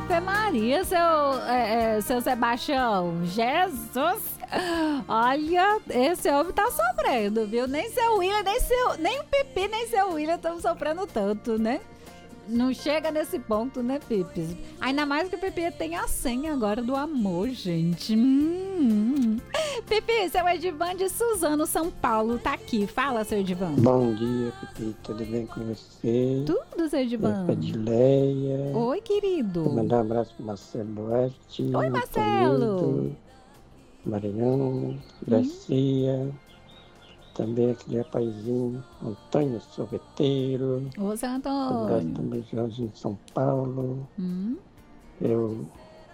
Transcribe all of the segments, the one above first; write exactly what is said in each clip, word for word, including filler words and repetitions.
Ave Maria, seu, é, é, seu Sebastião. Jesus! Olha, esse homem tá sofrendo, viu? Nem seu William, nem, seu, nem o Pipi, nem seu William estão sofrendo tanto, né? Não chega nesse ponto, né, Pipis? Ainda mais que o Pipi tem a senha agora do amor, gente. Hum. Pipi, seu Edivan de Suzano, São Paulo, tá aqui. Fala, seu Edivan. Bom dia, Pipi. Tudo bem com você? Tudo, seu Edivan. É Edileia. Oi, querido. Vou mandar um abraço pro Marcelo Duarte. Oi, Marcelo. Toledo, Maranhão, Garcia. Também aquele rapazinho, Antônio Sorveteiro. Ô, seu Um Antônio. abraço também, Jorginho de São Paulo. Hum. Eu.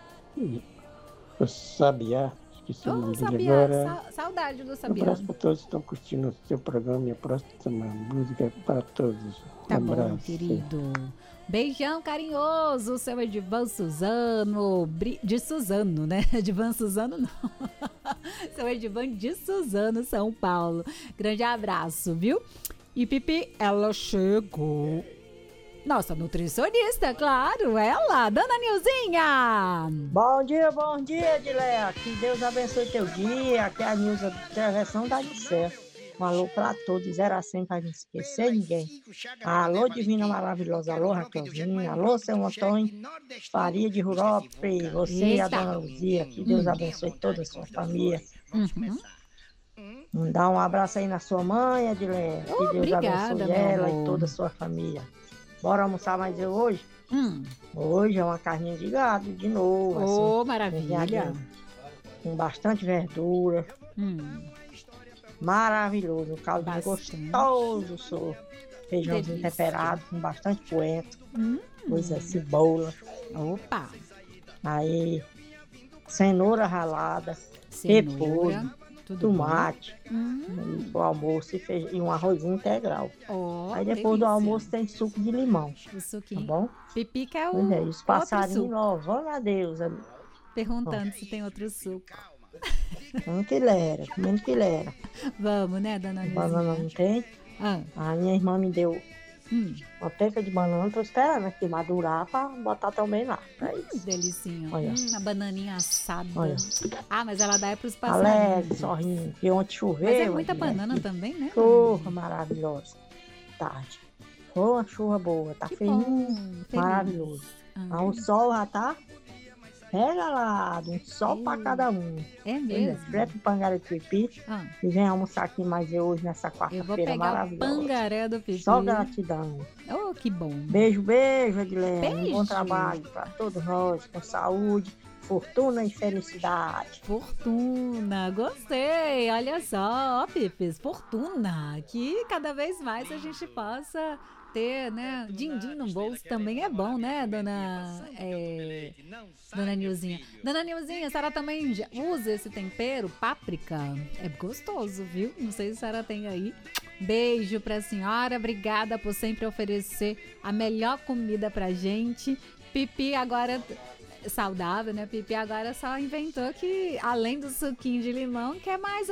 O Sabiá, esqueci o Ô, nome dele Sabiá. agora. Sa- saudade do Um Sabiá. abraço para todos que estão curtindo o seu programa e a próxima música é para todos. Tá Um abraço. bom, querido. Beijão carinhoso, seu Edivan Suzano, Bri- de Suzano, né? Edivan Suzano não. Seu Edivan de Suzano, São Paulo. Grande abraço, viu? E Pipi, ela chegou. Nossa nutricionista, claro, ela, Dona Nilzinha. Bom dia, bom dia, Edileia. Que Deus abençoe teu dia. Que a Nilza do Travessão dá de certo. Um alô pra todos, zero a cem pra não esquecer ninguém. Alô, Divina Maravilhosa, alô, Raquelzinha, alô, seu Antônio, Faria de Rurópolis, você e a Eita. Dona Luzia, que Deus abençoe toda a sua família. Uhum. Dá um abraço aí na sua mãe, Edileia, que Oh, Deus obrigada, abençoe meu ela amor. e toda a sua família. Bora almoçar mais eu hoje? Hum. Hoje é uma carninha de gado, de novo, assim. Oh, maravilha. Cozinhadinha, com bastante verdura. Hum. Maravilhoso, um caldinho Bastante. gostoso, sou. Feijãozinho Delícia. temperado com bastante coentro, Hum. coisa cebola, Opa. aí cenoura ralada, Cenoura. repolho, Tudo tomate, bom? Hum. e o almoço e, feij- e um arrozinho integral. Oh, Aí depois do delícia. almoço tem suco de limão, O tá suquinho. bom? Pipi que é o Pois é, e os outro passarinhos suco. louvando a Deus, ali. Perguntando se tem outro suco. Comendo filera, comendo filera. Vamos, né, dona Banana Nilzinha? não tem? Ah, A minha irmã me deu hum, uma penca de banana, tô esperando aqui madurar pra botar também lá. É isso. delicinho. Olha. Hum, a bananinha assada. Olha. Ah, mas ela dá é pros Alegre, passarinhos. sorrindo. E ontem choveu. Mas é muita aqui, banana né? também, né? Chuva maravilhosa. Tarde. Foi uma chuva boa, tá Que feliz. bom. Feliz. Maravilhoso. Ah, Ah, o sol já tá regalado, um sol pra Ei. cada um. é mesmo? Preta o pangaré de pipi Ah, e vem almoçar aqui mais eu hoje nessa eu vou quarta-feira pegar o maravilhosa. pangaré do Pipi. Só gratidão. Oh, que bom. Beijo, beijo, Edilene. Um bom Beijo. trabalho pra todos nós, com saúde, fortuna e felicidade. Fortuna, gostei, olha só, ó, Pipis, fortuna, que cada vez mais a gente possa ter, né, din-din no bolso também é bom, né, dona, é, dona Nilzinha. Dona Nilzinha, a senhora também já usa esse tempero, páprica? É gostoso, viu? Não sei se a senhora tem aí. Beijo pra senhora, obrigada por sempre oferecer a melhor comida pra gente. Pipi agora... saudável, né? Pipi agora só inventou que, além do suquinho de limão, quer mais